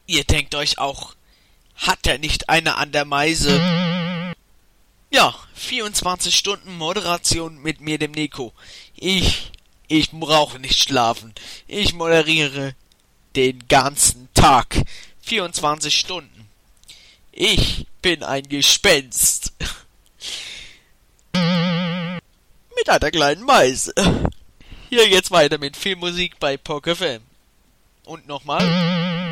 Ihr denkt euch auch, hat er nicht eine an der Meise? Ja, 24 Stunden Moderation mit mir, dem Nico. Ich brauche nicht schlafen. Ich moderiere den ganzen Tag. 24 Stunden. Ich bin ein Gespenst. Mit einer kleinen Meise. Hier geht's weiter mit viel Musik bei POC FM. Und nochmal.